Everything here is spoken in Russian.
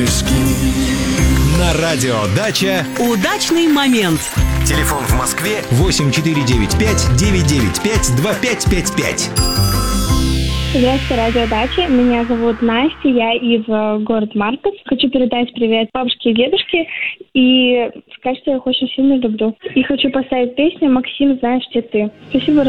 На радио «Дача» удачный момент. Телефон в Москве 8495-995-2555. Здравствуйте, радио «Дача». Меня зовут Настя, я из города Марков. Хочу передать привет бабушке и дедушке и сказать, что я их очень сильно люблю. И хочу поставить песню «Максим, знаешь, где ты». Спасибо.